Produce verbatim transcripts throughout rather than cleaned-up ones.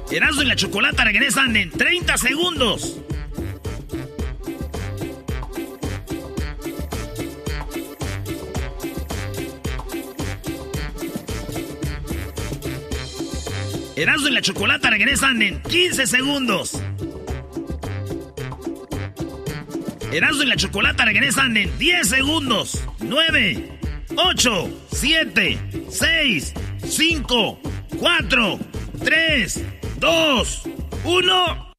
Erasmo y la Chocolata regresan en treinta segundos. Erasmo y la Chocolata regresan en quince segundos. Erasmo y la Chocolata regresan en diez segundos. nueve, ocho, siete, seis, cinco, cuatro, tres, dos, uno.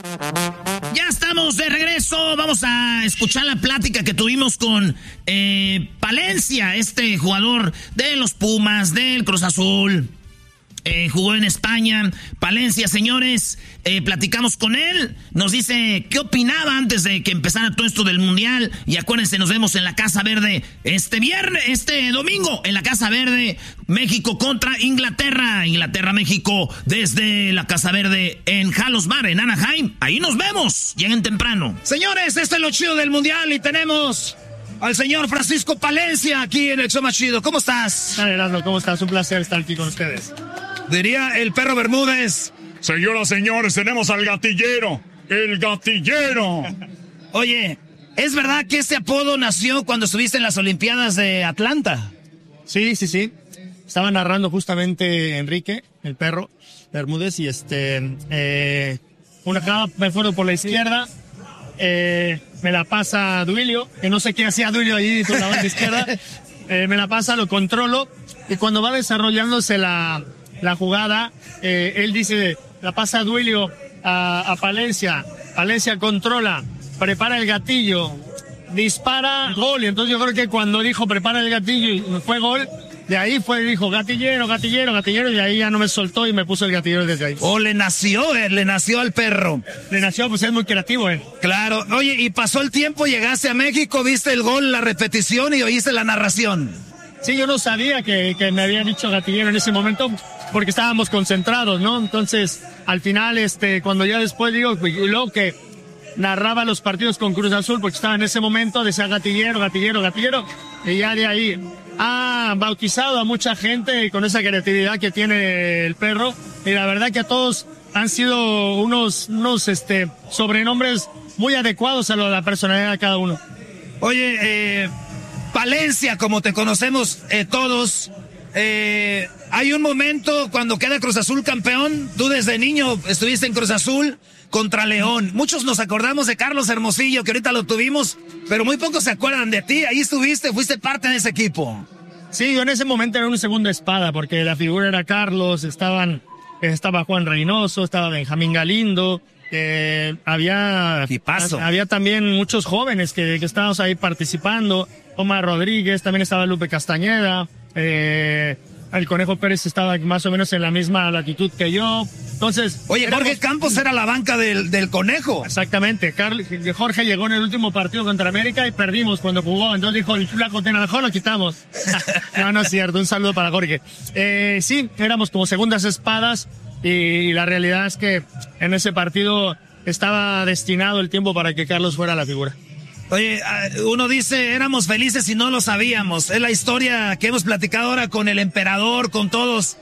Ya estamos de regreso. Vamos a escuchar la plática que tuvimos con eh, Palencia, este jugador de los Pumas, del Cruz Azul. Eh, jugó en España. Palencia, señores, eh, platicamos con él. Nos dice qué opinaba antes de que empezara todo esto del Mundial. Y acuérdense, nos vemos en la Casa Verde este viernes, este domingo, en la Casa Verde, México contra Inglaterra. Inglaterra-México desde la Casa Verde en Halos Bar, en Anaheim. Ahí nos vemos. Lleguen temprano. Señores, este es lo chido del Mundial y tenemos al señor Francisco Palencia aquí en el show más chido. ¿Cómo estás? Erasmo, ¿cómo estás? Un placer estar aquí con ustedes. Diría el Perro Bermúdez. Señoras, señores, tenemos al gatillero. ¡El gatillero! Oye, ¿es verdad que este apodo nació cuando estuviste en las Olimpiadas de Atlanta? Sí, sí, sí. Estaba narrando justamente Enrique, el Perro Bermúdez, y este... Eh, una cada me fueron por la izquierda. Eh, me la pasa Duilio, que no sé qué hacía Duilio allí por la banda izquierda. Eh, me la pasa, lo controlo. Y cuando va desarrollándose la... la jugada, eh, él dice, la pasa a Duilio a, a Palencia, Palencia controla, prepara el gatillo, dispara, gol, y entonces yo creo que cuando dijo prepara el gatillo y fue gol, de ahí fue, dijo gatillero, gatillero, gatillero, y ahí ya no me soltó y me puso el gatillero desde ahí. Oh, le nació, eh, le nació al Perro. Le nació, pues es muy creativo, eh. Claro, oye, y pasó el tiempo, llegaste a México, viste el gol, la repetición y oíste la narración. Sí, yo no sabía que, que me habían dicho gatillero en ese momento, porque estábamos concentrados, ¿no? Entonces, al final, este, cuando ya después digo, y luego que narraba los partidos con Cruz Azul, porque estaba en ese momento, decía gatillero, gatillero, gatillero, y ya de ahí ha bautizado a mucha gente con esa creatividad que tiene el Perro, y la verdad que a todos han sido unos, unos, este, sobrenombres muy adecuados a lo de la personalidad de cada uno. Oye, eh, Palencia, como te conocemos eh, todos, eh, hay un momento cuando queda Cruz Azul campeón, tú desde niño estuviste en Cruz Azul contra León. Muchos nos acordamos de Carlos Hermosillo, que ahorita lo tuvimos, pero muy pocos se acuerdan de ti. Ahí estuviste, fuiste parte de ese equipo. Sí, yo en ese momento era una segunda espada, porque la figura era Carlos, estaban, estaba Juan Reynoso, estaba Benjamín Galindo, eh, había, había también muchos jóvenes que, que estábamos ahí participando. Omar Rodríguez, también estaba Lupe Castañeda, eh, el Conejo Pérez estaba más o menos en la misma latitud que yo. Entonces, oye, Jorge éramos... Campos era la banca del, del Conejo. Exactamente. Carl, Jorge llegó en el último partido contra América y perdimos cuando jugó. Entonces dijo, el flaco tiene mejor, lo quitamos. No, no es cierto. Un saludo para Jorge. Eh, sí, éramos como segundas espadas y, y la realidad es que en ese partido estaba destinado el tiempo para que Carlos fuera la figura. Oye, uno dice, éramos felices y no lo sabíamos. Es la historia que hemos platicado ahora con el emperador, con todos.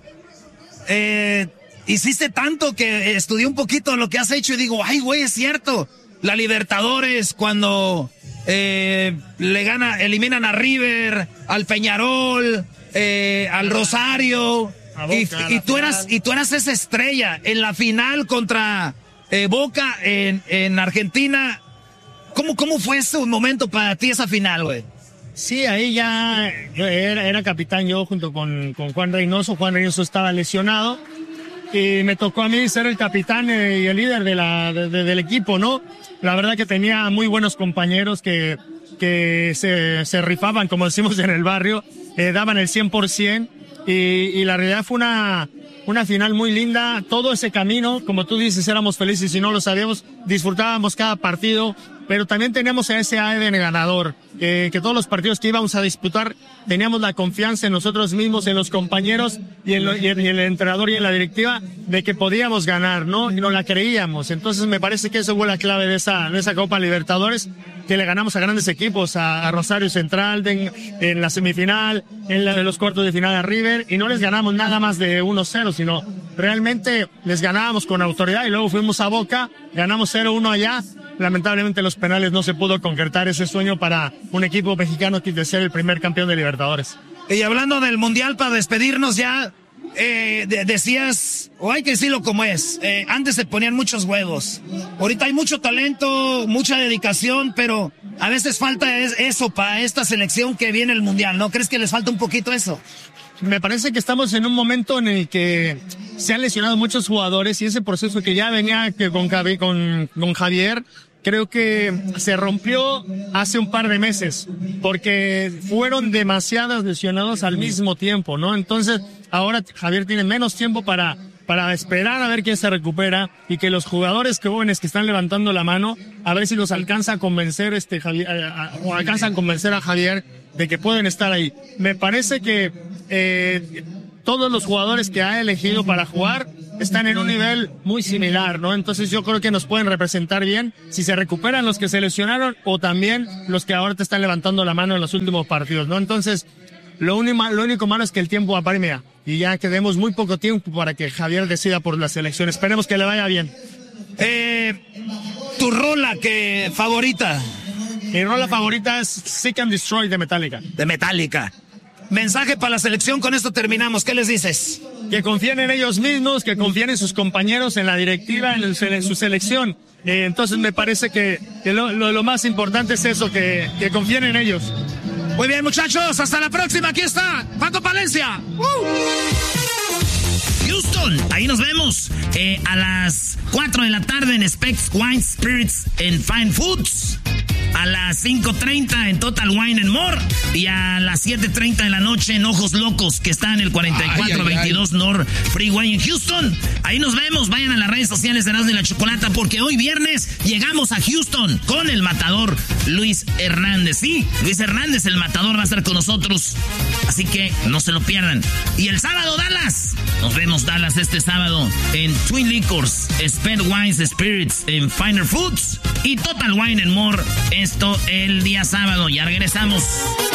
Eh, hiciste tanto que estudié un poquito lo que has hecho y digo, ay, güey, es cierto. La Libertadores, cuando eh, le gana, eliminan a River, al Peñarol, eh, al Rosario. Boca, y, y, tú eras, y tú eras esa estrella en la final contra eh, Boca en, en Argentina. ¿Cómo, ¿Cómo fue ese momento para ti, esa final, güey? Sí, ahí ya yo era, era capitán yo junto con, con Juan Reynoso. Juan Reynoso estaba lesionado y me tocó a mí ser el capitán y el líder de la, de, de, del equipo, ¿no? La verdad que tenía muy buenos compañeros que, que se, se rifaban, como decimos en el barrio, eh, daban el cien por ciento y, y la realidad fue una... Una final muy linda, todo ese camino, como tú dices, éramos felices y no lo sabíamos, disfrutábamos cada partido, pero también teníamos ese A D N ganador, que, que todos los partidos que íbamos a disputar teníamos la confianza en nosotros mismos, en los compañeros y en, lo, y en el entrenador y en la directiva de que podíamos ganar, ¿no? Y no la creíamos. Entonces me parece que eso fue la clave de esa, de esa Copa Libertadores que le ganamos a grandes equipos, a, a Rosario Central de, en la semifinal, en, la, en los cuartos de final a River, y no les ganamos nada más de uno cero, sino realmente les ganábamos con autoridad, y luego fuimos a Boca, ganamos cero uno allá. Lamentablemente los penales no se pudo concretar ese sueño para un equipo mexicano que de ser el primer campeón de Libertadores. Y hablando del Mundial, para despedirnos ya, eh, de, decías, o hay que decirlo como es, eh, antes se ponían muchos huevos. Ahorita hay mucho talento, mucha dedicación, pero a veces falta es, eso para esta selección que viene el Mundial, ¿no? ¿Crees que les falta un poquito eso? Me parece que estamos en un momento en el que se han lesionado muchos jugadores y ese proceso que ya venía que con, Javi, con, con Javier, creo que se rompió hace un par de meses, porque fueron demasiados lesionados al mismo tiempo, ¿no? Entonces, ahora Javier tiene menos tiempo para, para esperar a ver quién se recupera y que los jugadores jóvenes que están levantando la mano, a ver si los alcanza a convencer este Javier, a, a, o alcanzan a convencer a Javier de que pueden estar ahí. Me parece que eh, todos los jugadores que ha elegido para jugar están en un nivel muy similar, ¿no? Entonces yo creo que nos pueden representar bien si se recuperan los que se lesionaron o también los que ahora te están levantando la mano en los últimos partidos, ¿no? Entonces, lo único, lo único malo es que el tiempo apremia y ya quedemos muy poco tiempo para que Javier decida por la selección. Esperemos que le vaya bien. Eh, ¿Tu rola que favorita? Mi rola favorita es Seek and Destroy de Metallica. De Metallica. Mensaje para la selección, con esto terminamos. ¿Qué les dices? Que confíen en ellos mismos, que confíen en sus compañeros, en la directiva, en, el, en su selección. Eh, entonces me parece que, que lo, lo, lo más importante es eso, que, que confíen en ellos. Muy bien, muchachos, hasta la próxima. Aquí está Paco Palencia. ¡Uh! Houston, ahí nos vemos eh, a las cuatro de la tarde en Specs Wine Spirits and Fine Foods. A las cinco treinta en Total Wine and More. Y a las siete treinta de la noche en Ojos Locos, que está en el cuarenta y cuatro veintidós North Freeway en Houston. Ahí nos vemos. Vayan a las redes sociales de Erasmo y la Chocolata, porque hoy viernes llegamos a Houston con el matador Luis Hernández. Sí, Luis Hernández, el matador, va a estar con nosotros. Así que no se lo pierdan. Y el sábado, Dallas. Nos vemos, Dallas, este sábado en Twin Liquors, Sped Wines Spirits en Finer Foods y Total Wine and More. Esto el día sábado. Ya regresamos.